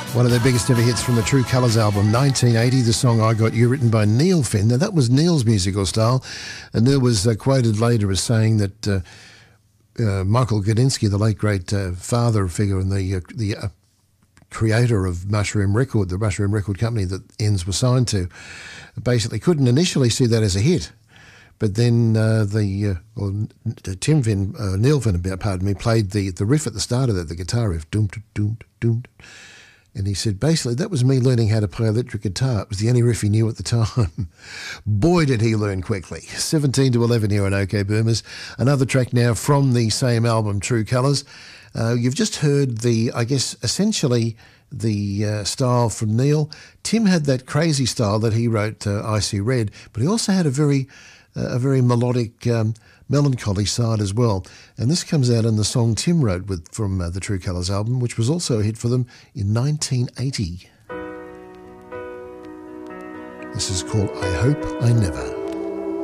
One of their biggest ever hits from the True Colours album, 1980, the song I Got You, written by Neil Finn. Now, that was Neil's musical style, and Neil was quoted later as saying that Michael Gudinski, the late great father figure and the creator of Mushroom Record, the Mushroom Record company that Ends was signed to, basically couldn't initially see that as a hit. But then Neil Finn, pardon me, played the riff at the start of that, the guitar riff, doom, doom, doom. And he said, basically, that was me learning how to play electric guitar. It was the only riff he knew at the time. Boy, did he learn quickly. 17 to 11 here on OK Boomers. Another track now from the same album, True Colours. You've just heard essentially the style from Neil. Tim had that crazy style that he wrote, Icy Red, but he also had a very melodic, melancholy side as well. And this comes out in the song Tim wrote from the True Colours album, which was also a hit for them in 1980. This is called I Hope I Never.